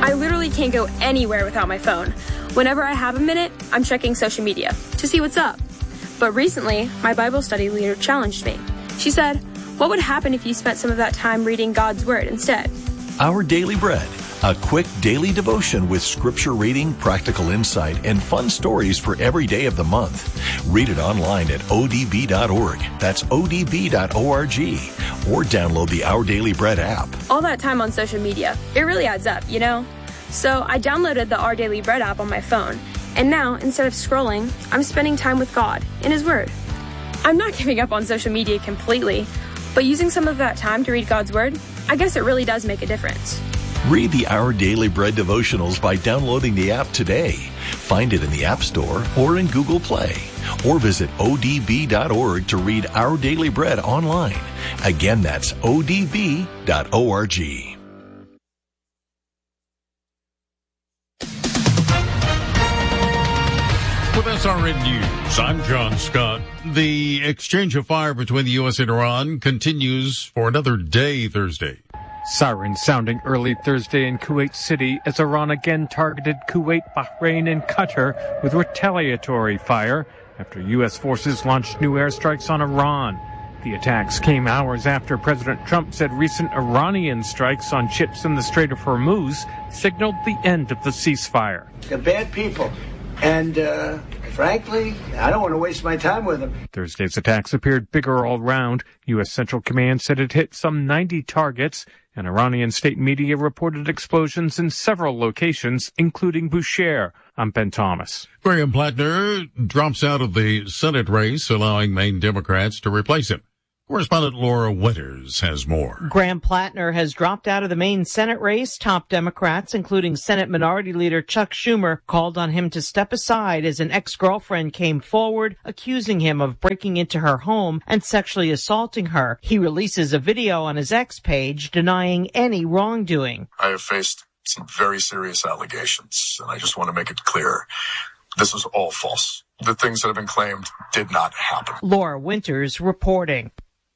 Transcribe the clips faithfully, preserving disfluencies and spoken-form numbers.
I literally can't go anywhere without my phone. Whenever I have a minute, I'm checking social media to see what's up. But recently, my Bible study leader challenged me. She said, "What would happen if you spent some of that time reading God's Word instead?" Our Daily Bread, a quick daily devotion with scripture reading, practical insight, and fun stories for every day of the month. Read it online at O D B dot org. That's O D B dot org. Or download the Our Daily Bread app. All that time on social media, it really adds up, you know? So I downloaded the Our Daily Bread app on my phone. And now, instead of scrolling, I'm spending time with God in His Word. I'm not giving up on social media completely, but using some of that time to read God's Word, I guess it really does make a difference. Read the Our Daily Bread devotionals by downloading the app today. Find it in the App Store or in Google Play. Or visit O D B dot org to read Our Daily Bread online. Again, that's O D B dot org. With S R N News, I'm John Scott. The exchange of fire between the U S and Iran continues for another day Thursday. Sirens sounding early Thursday in Kuwait City as Iran again targeted Kuwait, Bahrain, and Qatar with retaliatory fire after U S forces launched new airstrikes on Iran. The attacks came hours after President Trump said recent Iranian strikes on ships in the Strait of Hormuz signaled the end of the ceasefire. They're bad people. And, uh, frankly, I don't want to waste my time with them. Thursday's attacks appeared bigger all round. U S Central Command said it hit some ninety targets, and Iranian state media reported explosions in several locations, including Bushehr. I'm Ben Thomas. Graham Plattner drops out of the Senate race, allowing Maine Democrats to replace him. Correspondent Laura Winters has more. Graham Plattner has dropped out of the Maine Senate race. Top Democrats, including Senate Minority Leader Chuck Schumer, called on him to step aside as an ex-girlfriend came forward, accusing him of breaking into her home and sexually assaulting her. He releases a video on his X page denying any wrongdoing. I have faced some very serious allegations, and I just want to make it clear. This is all false. The things that have been claimed did not happen. Laura Winters reporting.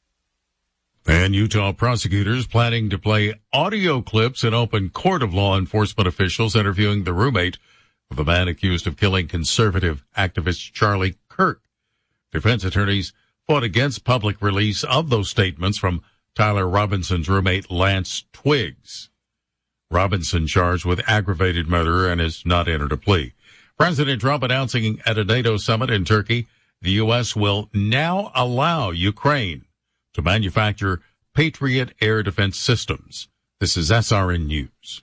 And Utah prosecutors planning to play audio clips in open court of law enforcement officials interviewing the roommate of a man accused of killing conservative activist Charlie Kirk. Defense attorneys fought against public release of those statements from Tyler Robinson's roommate Lance Twiggs. Robinson charged with aggravated murder and has not entered a plea. President Trump announcing at a NATO summit in Turkey, the U S will now allow Ukraine to manufacture Patriot air defense systems. This is S R N News.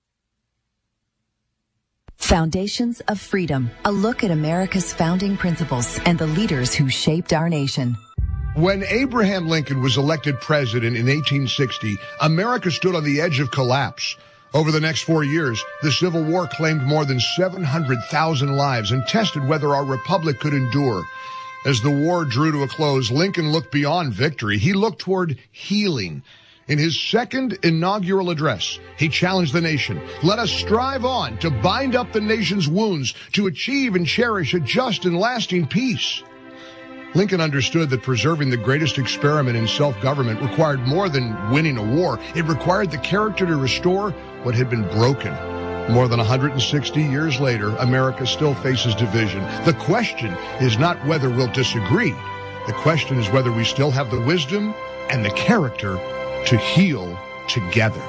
Foundations of Freedom, a look at America's founding principles and the leaders who shaped our nation. When Abraham Lincoln was elected president in eighteen sixty, America stood on the edge of collapse. Over the next four years, the Civil War claimed more than seven hundred thousand lives and tested whether our republic could endure. As the war drew to a close, Lincoln looked beyond victory. He looked toward healing. In his second inaugural address, he challenged the nation. Let us strive on to bind up the nation's wounds, to achieve and cherish a just and lasting peace. Lincoln understood that preserving the greatest experiment in self-government required more than winning a war. It required the character to restore what had been broken. More than one hundred sixty years later, America still faces division. The question is not whether we'll disagree. The question is whether we still have the wisdom and the character to heal together.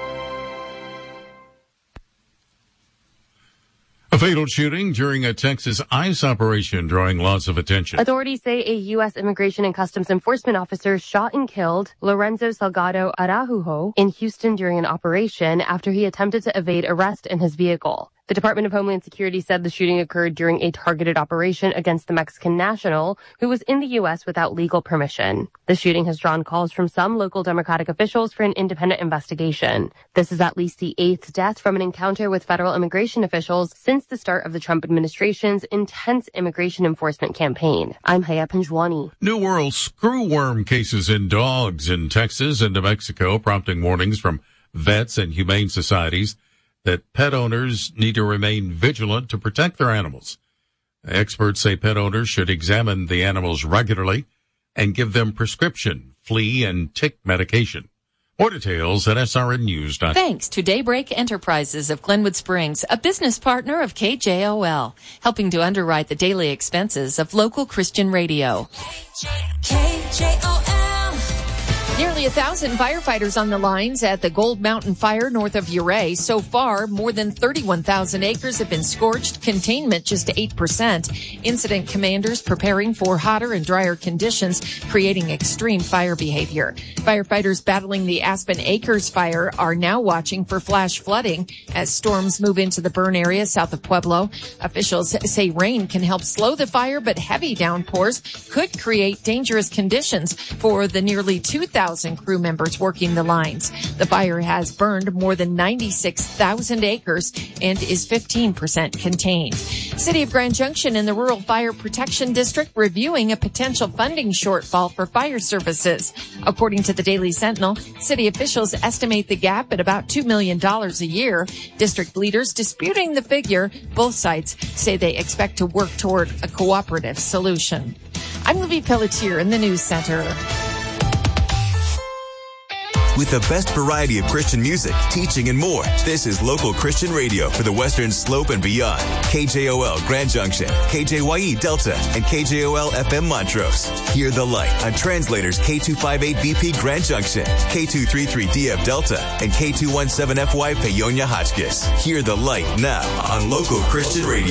A fatal shooting during a Texas ICE operation drawing lots of attention. Authorities say a U S Immigration and Customs Enforcement officer shot and killed Lorenzo Salgado Araujo in Houston during an operation after he attempted to evade arrest in his vehicle. The Department of Homeland Security said the shooting occurred during a targeted operation against the Mexican national who was in the U S without legal permission. The shooting has drawn calls from some local Democratic officials for an independent investigation. This is at least the eighth death from an encounter with federal immigration officials since the start of the Trump administration's intense immigration enforcement campaign. I'm Haya Panjwani. New World screwworm cases in dogs in Texas and New Mexico, prompting warnings from vets and humane societies that pet owners need to remain vigilant to protect their animals. Experts say pet owners should examine the animals regularly and give them prescription flea and tick medication. More details at S R N news dot com. Thanks to Daybreak Enterprises of Glenwood Springs, a business partner of K J O L, helping to underwrite the daily expenses of local Christian radio. K J O L. Nearly a thousand firefighters on the lines at the Gold Mountain Fire north of Ouray. So far, more than thirty-one thousand acres have been scorched. Containment just eight percent. Incident commanders preparing for hotter and drier conditions, creating extreme fire behavior. Firefighters battling the Aspen Acres fire are now watching for flash flooding as storms move into the burn area south of Pueblo. Officials say rain can help slow the fire, but heavy downpours could create dangerous conditions for the nearly two thousand crew members working the lines. The fire has burned more than ninety-six thousand acres and is fifteen percent contained. City of Grand Junction and the Rural Fire Protection District reviewing a potential funding shortfall for fire services. According to the Daily Sentinel, city officials estimate the gap at about two million dollars a year. District leaders disputing the figure. Both sides say they expect to work toward a cooperative solution. I'm Libby Pelletier in the News Center. With the best variety of Christian music, teaching, and more, this is local Christian radio for the Western Slope and beyond. K J O L Grand Junction, K J Y E Delta, and K J O L F M Montrose. Hear the light on translators K two fifty-eight B P Grand Junction, K two thirty-three D F Delta, and K two seventeen F Y Paonia Hotchkiss. Hear the light now on local Christian radio.